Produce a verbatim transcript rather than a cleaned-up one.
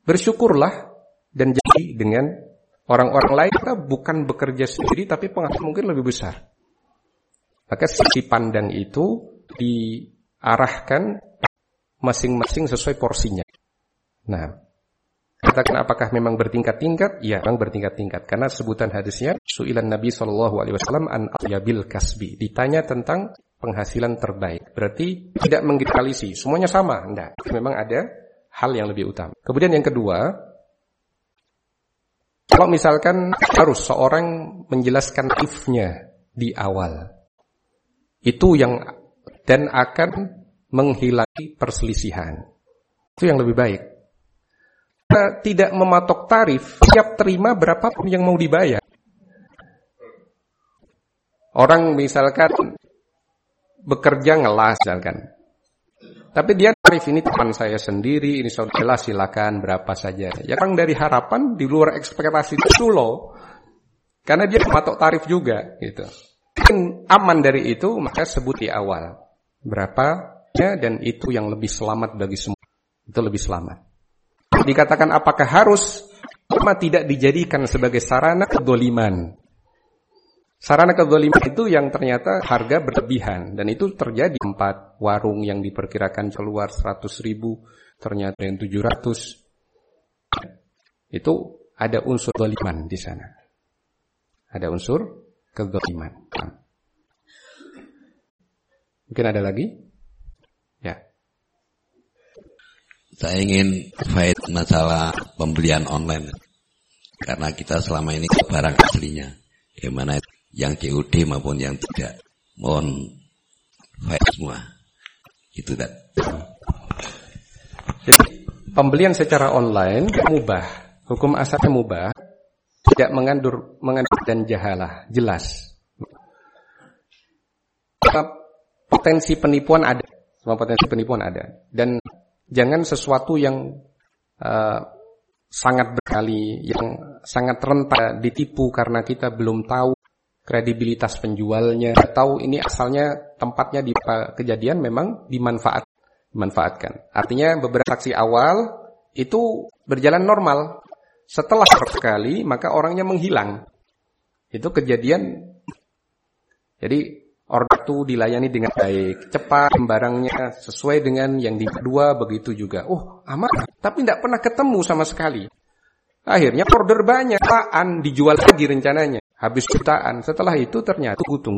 bersyukurlah dan jadi dengan orang-orang lain. Kita bukan bekerja sendiri, tapi penghasilan mungkin lebih besar. Maka sisi pandang itu diarahkan masing-masing sesuai porsinya. Nah, katakan apakah memang bertingkat-tingkat? Ya, memang bertingkat-tingkat. Karena sebutan hadisnya, su'ilan Nabi shallallahu alaihi wasallam an atyabil kasbi. Ditanya tentang penghasilan terbaik. Berarti tidak menggeneralisasi, semuanya sama. Enggak, memang ada hal yang lebih utama. Kemudian yang kedua, kalau misalkan harus seorang menjelaskan if-nya di awal, itu yang dan akan menghilangi perselisihan. Itu yang lebih baik. Kita tidak mematok tarif, siap terima berapapun yang mau dibayar. Orang misalkan bekerja ngelas misalkan, tapi dia tarif ini teman saya sendiri, ini saudara silakan berapa saja. Ya kan dari harapan di luar ekspektasi itu loh, karena dia mematok tarif juga gitu. Aman dari itu, maka sebut di awal berapanya, dan itu yang lebih selamat bagi semua. Itu lebih selamat. Dikatakan apakah harus, cuma tidak dijadikan sebagai sarana kedoliman. Sarana kedoliman itu yang ternyata harga berlebihan, dan itu terjadi. Tempat warung yang diperkirakan keluar seratus ribu, ternyata yang tujuh ratus. Itu ada unsur kedoliman di sana. Ada unsur kedoliman. Mungkin ada lagi? Ya. Saya ingin fight masalah pembelian online. Karena kita selama ini ke barang aslinya. Gimana yang C O D maupun yang tidak. Mohon fight semua. Itu dan. Jadi pembelian secara online mubah. Hukum asalnya mubah. Tidak mengandur, mengandur dan jahalah, jelas. Potensi penipuan ada, semua potensi penipuan ada. Dan jangan sesuatu yang uh, sangat berkali, yang sangat rentan ditipu karena kita belum tahu kredibilitas penjualnya, tahu ini asalnya tempatnya di kejadian memang dimanfaat, dimanfaatkan. Artinya beberapa aksi awal itu berjalan normal. Setelah sekali, maka orangnya menghilang. Itu kejadian. Jadi, order itu dilayani dengan baik, cepat, barangnya sesuai dengan yang di kedua, begitu juga. Oh, aman. Tapi tidak pernah ketemu sama sekali. Akhirnya order banyak, jutaan, dijual lagi rencananya. Habis jutaan. Setelah itu ternyata tunggu